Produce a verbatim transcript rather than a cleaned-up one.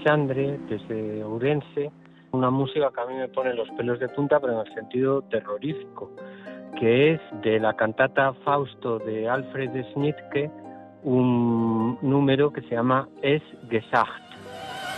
Alexandre, desde Ourense, una música que a mí me pone los pelos de punta, pero en el sentido terrorífico, que es de la cantata Fausto de Alfred Schnittke, un número que se llama Es Gesagt.